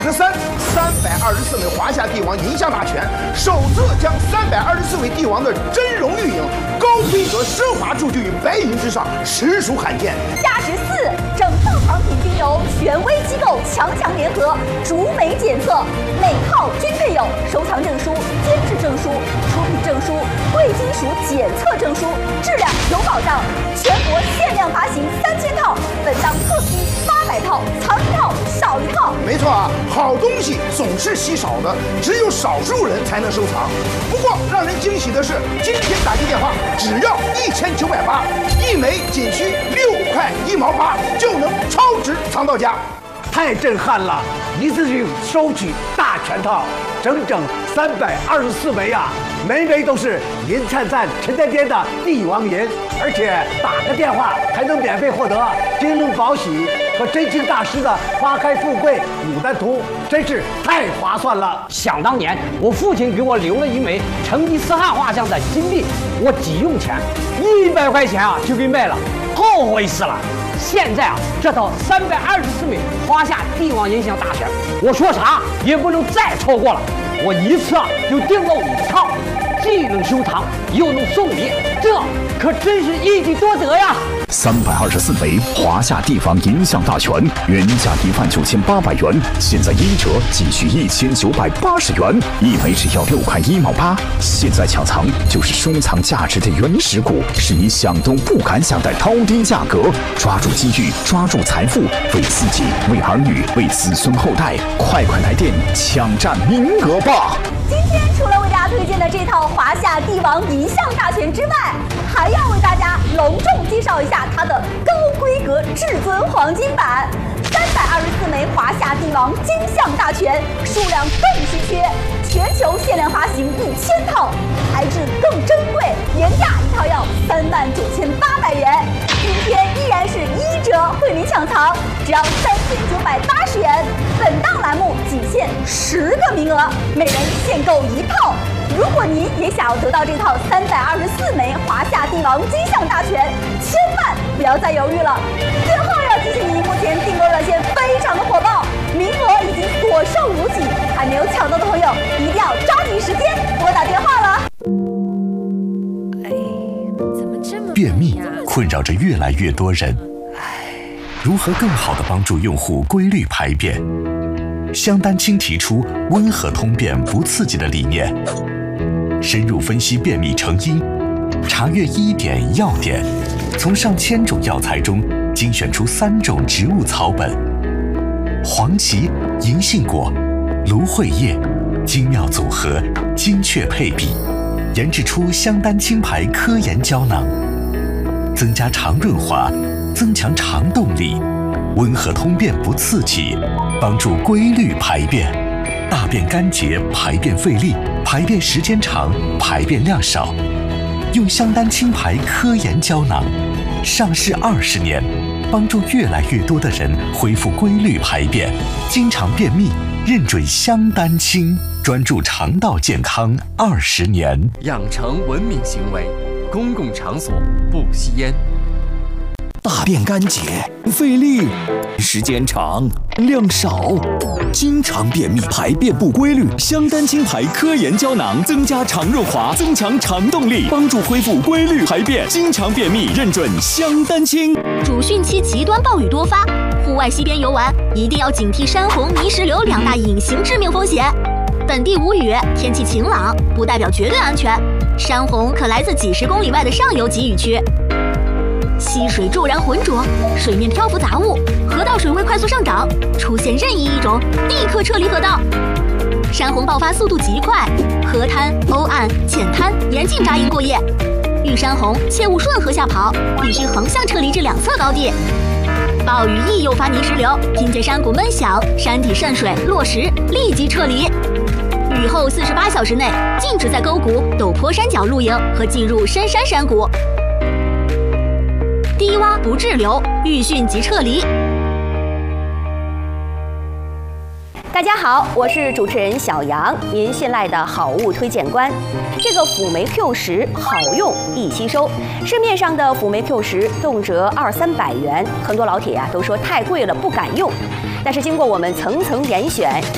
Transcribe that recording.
324枚华夏帝王银像大全，首次将324位帝王的真容玉影高规格奢华铸就于白银之上，实属罕见。 价值4，整套藏品均由权威机构强联合逐枚检测，每套均配有收藏证书、监制证书、出品证书、贵金属检测证书，质量有保障。全国限量发行3000套，本档特批800套，藏1套少1套。 没错啊，好东西总是稀少的，只有少数人才能收藏。不过让人惊喜的是，今天打进电话只要1980，一枚仅需6块1毛8，就能超值藏到家。 太震撼了！一次性收取大全套，整整324枚啊！枚枚都是银灿灿、沉甸甸的帝王银，而且打个电话还能免费获得京东宝玺和真卿大师的《花开富贵牡丹图》，真是太划算了。 想当年，我父亲给我留了一枚成吉思汗画像的金币，我急用钱，100块钱啊就给卖了，后悔死了。现在啊，这套324枚华夏帝王银像大全，我说啥也不能再超过了。我一次啊就订了5套，既能收藏又能送礼，这可真是一举多得呀 ！324枚华夏帝王银像大全，原价19800元，现在一折仅需1980元，一枚只要6块1毛8。现在抢藏就是收藏价值的原始股，是你想都不敢想的超低价格。抓住机遇，抓住财富，为自己、为儿女、为子孙后代，快来电抢占名额吧！ 今天除了为大家推荐的这套华夏帝王银像大全之外，还要为大家隆重介绍一下它的高规格至尊黄金版。324枚华夏帝王金像大全，数量更稀缺，全球限量发行1000套，材质更珍贵，原价一套要39800元，今天依然是1折惠民抢藏，只要3980元。本档栏目仅限10个名额，每人限购1套。如果您也想要得到这套324枚华夏帝王金像大全，千万不要再犹豫了。最后要提醒您，目前订购热线非常的火爆，名额已经所剩无几，还没有抢到的朋友一定要抓紧时间拨打电话了。 便秘困扰着越来越多人，如何更好地帮助用户规律排便？香丹青提出温和通便不刺激的理念，深入分析便秘成因，查阅医典药典，从上千种药材中精选出3种植物草本，黄芪、银杏果、芦荟叶，精妙组合，精确配比，研制出香丹青牌科研胶囊，增加肠润滑，增强肠动力，温和通便不刺激，帮助规律排便，大便干结，排便费力，排便时间长，排便量少。用香丹青牌科研胶囊，上市20年，帮助越来越多的人恢复规律排便，经常便秘，认准香丹青，专注肠道健康20年。 养成文明行为，公共场所不吸烟。 大便干结，费力，时间长，量少，经常便秘，排便不规律。香丹青牌科研胶囊增加肠润滑，增强肠动力，帮助恢复规律排便。经常便秘，认准香丹青。 主汛期极端暴雨多发，户外溪边游玩一定要警惕山洪、泥石流2大隐形致命风险。本地无雨，天气晴朗，不代表绝对安全。山洪可来自几十公里外的上游集雨区。溪水骤然浑浊，水面漂浮杂物，河道水位快速上涨，出现任意一种，立刻撤离河道。山洪爆发速度极快，河滩、沟岸、浅滩严禁扎营过夜。遇山洪切勿顺河下跑，必须横向撤离至2侧高地。暴雨易诱发泥石流，听见山谷闷响、山体渗水、落石，立即撤离。雨后48小时内禁止在沟谷、陡坡山脚露营和进入深山山谷。低洼不滞留，遇汛即撤离。 大家好，我是主持人小杨，您信赖的好物推荐官。这个辅酶 Q10好用易吸收，市面上的辅酶 Q10动辄200-300元，很多老铁都说太贵了不敢用。但是经过我们层层严选，